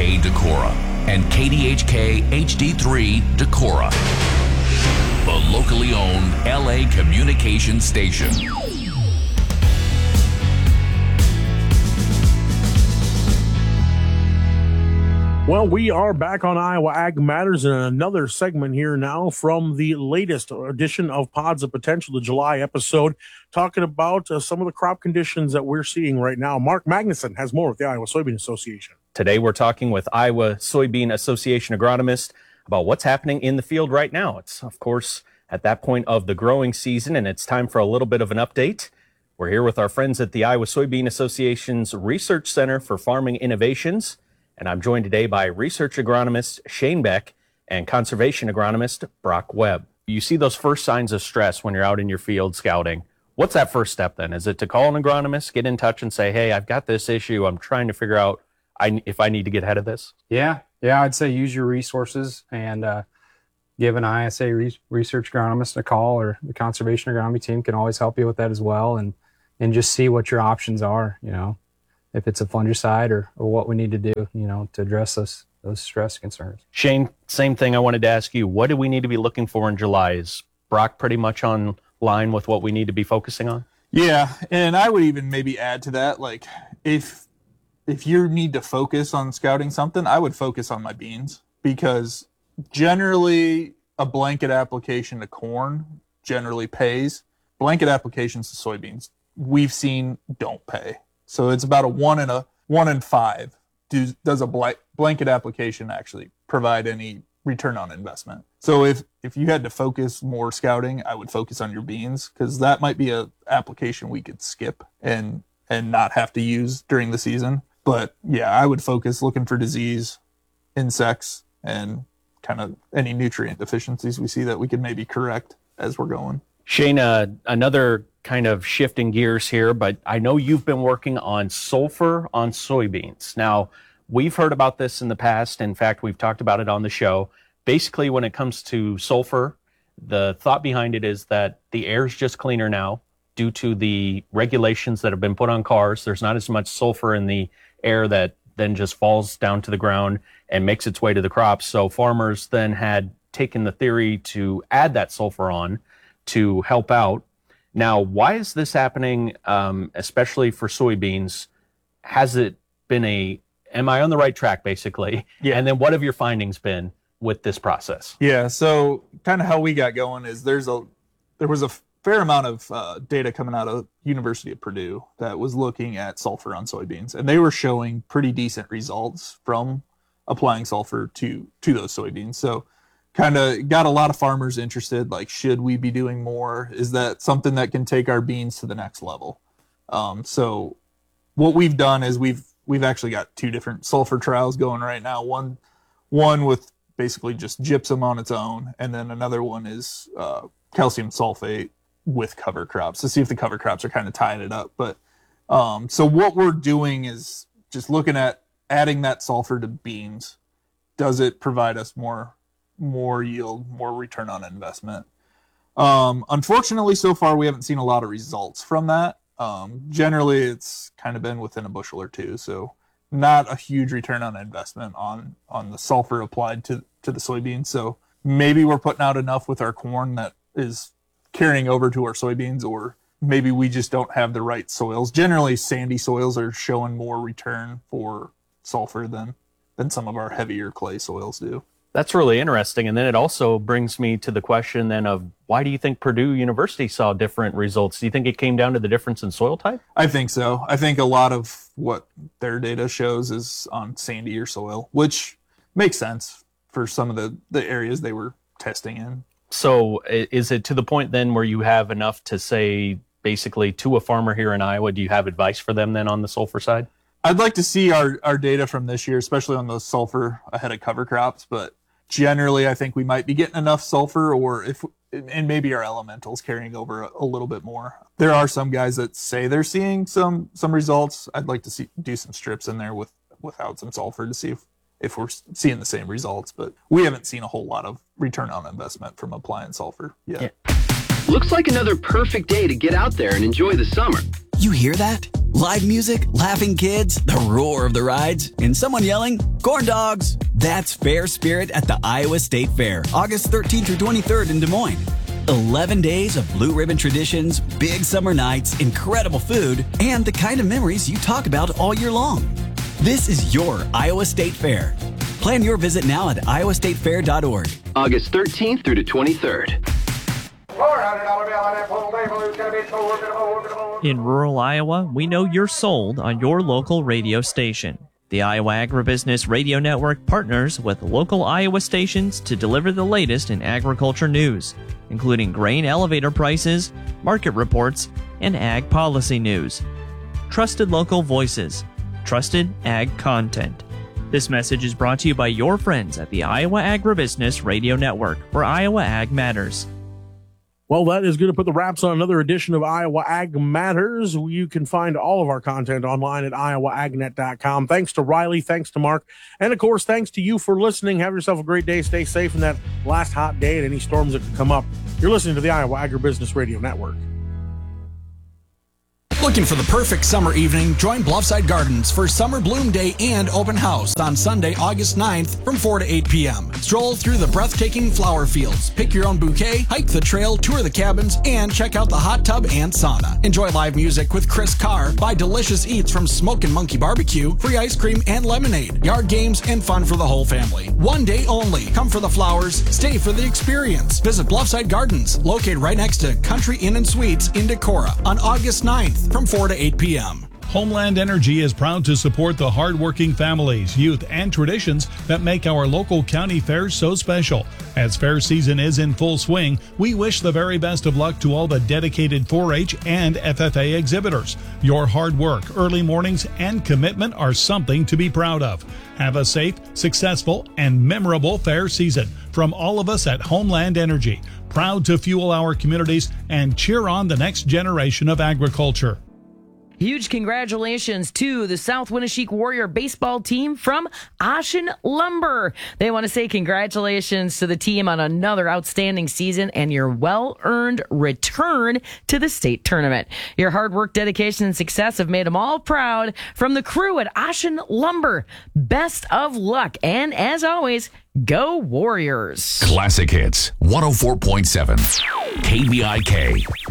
KDHK Decorah and KDHK HD3 Decorah, the locally owned LA communication station. Well, we are back on Iowa Ag Matters in another segment here now from the latest edition of Pods of Potential, the July episode, talking about some of the crop conditions that we're seeing right now. Mark Magnuson has more with the Iowa Soybean Association. Today, we're talking with Iowa Soybean Association agronomist about what's happening in the field right now. It's, of course, at that point of the growing season, and it's time for a little bit of an update. We're here with our friends at the Iowa Soybean Association's Research Center for Farming Innovations. And I'm joined today by research agronomist Shane Beck and conservation agronomist Brock Webb. You see those first signs of stress when you're out in your field scouting. What's that first step then? Is it to call an agronomist, get in touch and say, hey, I've got this issue. I'm trying to figure out if I need to get ahead of this? Yeah, I'd say use your resources and give an ISA research agronomist a call, or the conservation agronomy team can always help you with that as well, and just see what your options are, if it's a fungicide or what we need to do, to address those stress concerns. Shane, same thing I wanted to ask you. What do we need to be looking for in July? Is Brock pretty much on line with what we need to be focusing on? Yeah, and I would even maybe add to that, like if you need to focus on scouting something, I would focus on my beans, because generally a blanket application to corn generally pays. Blanket applications to soybeans, we've seen, don't pay. So it's about a 1 in 5. Does a blanket application actually provide any return on investment? So if you had to focus more scouting, I would focus on your beans, because that might be a application we could skip and not have to use during the season. But yeah, I would focus looking for disease, insects, and kind of any nutrient deficiencies we see that we could maybe correct as we're going. Shane, another kind of shifting gears here, but I know you've been working on sulfur on soybeans. Now, we've heard about this in the past. In fact, we've talked about it on the show. Basically, when it comes to sulfur, the thought behind it is that the air is just cleaner now due to the regulations that have been put on cars. There's not as much sulfur in the air that then just falls down to the ground and makes its way to the crops. So farmers then had taken the theory to add that sulfur on to help out. Now, why is this happening, especially for soybeans? Has it been am I on the right track, basically? Yeah. And then what have your findings been with this process? Yeah, so kind of how we got going is there was a fair amount of data coming out of University of Purdue that was looking at sulfur on soybeans, and they were showing pretty decent results from applying sulfur to those soybeans. So kind of got a lot of farmers interested, like, should we be doing more? Is that something that can take our beans to the next level? So what we've done is we've actually got 2 different sulfur trials going right now. One with basically just gypsum on its own, and then another one is calcium sulfate with cover crops to see if the cover crops are kind of tying it up. But so what we're doing is just looking at adding that sulfur to beans. Does it provide us more yield, more return on investment? Unfortunately, so far we haven't seen a lot of results from that. Generally, it's kind of been within a bushel or 2, so not a huge return on investment on the sulfur applied to the soybeans. So maybe we're putting out enough with our corn that is carrying over to our soybeans, or maybe we just don't have the right soils. Generally, sandy soils are showing more return for sulfur than some of our heavier clay soils do. That's really interesting. And then it also brings me to the question then of, why do you think Purdue University saw different results? Do you think it came down to the difference in soil type? I think so. I think a lot of what their data shows is on sandier soil, which makes sense for some of the areas they were testing in. So is it to the point then where you have enough to say, basically, to a farmer here in Iowa, do you have advice for them then on the sulfur side? I'd like to see our data from this year, especially on the sulfur ahead of cover crops, but generally I think we might be getting enough sulfur, and maybe our elementals carrying over a little bit more. There are some guys that say they're seeing some results. I'd like to do some strips in there without some sulfur to see if we're seeing the same results, but we haven't seen a whole lot of return on investment from applying sulfur yet. Yeah. Looks like another perfect day to get out there and enjoy the summer. You hear that? Live music, laughing kids, the roar of the rides, and someone yelling, corn dogs. That's Fair Spirit at the Iowa State Fair, August 13th through 23rd in Des Moines. 11 days of blue ribbon traditions, big summer nights, incredible food, and the kind of memories you talk about all year long. This is your Iowa State Fair. Plan your visit now at iowastatefair.org. August 13th through the 23rd. In rural Iowa, we know you're sold on your local radio station. The Iowa Agribusiness Radio Network partners with local Iowa stations to deliver the latest in agriculture news, including grain elevator prices, market reports, and ag policy news. Trusted local voices, trusted ag content. This message is brought to you by your friends at the Iowa Agribusiness Radio Network, where Iowa Ag matters. Well, that is going to put the wraps on another edition of Iowa Ag Matters. You can find all of our content online at iowaagnet.com. Thanks to Riley. Thanks to Mark. And, of course, thanks to you for listening. Have yourself a great day. Stay safe in that last hot day and any storms that could come up. You're listening to the Iowa Agribusiness Radio Network. Looking for the perfect summer evening? Join Bluffside Gardens for Summer Bloom Day and Open House on Sunday, August 9th from 4 to 8 p.m. Stroll through the breathtaking flower fields, pick your own bouquet, hike the trail, tour the cabins, and check out the hot tub and sauna. Enjoy live music with Chris Carr, buy delicious eats from Smokin' Monkey Barbecue, free ice cream and lemonade, yard games, and fun for the whole family. One day only. Come for the flowers, stay for the experience. Visit Bluffside Gardens, located right next to Country Inn and Suites in Decorah on August 9th from 4 to 8 p.m. Homeland Energy is proud to support the hardworking families, youth, and traditions that make our local county fairs so special. As fair season is in full swing, we wish the very best of luck to all the dedicated 4-H and FFA exhibitors. Your hard work, early mornings, and commitment are something to be proud of. Have a safe, successful, and memorable fair season from all of us at Homeland Energy, proud to fuel our communities and cheer on the next generation of agriculture. Huge congratulations to the South Winneshiek Warrior baseball team from Ocean Lumber. They want to say congratulations to the team on another outstanding season and your well-earned return to the state tournament. Your hard work, dedication, and success have made them all proud. From the crew at Ocean Lumber, best of luck. And as always, go Warriors. Classic Hits 104.7 KVIK.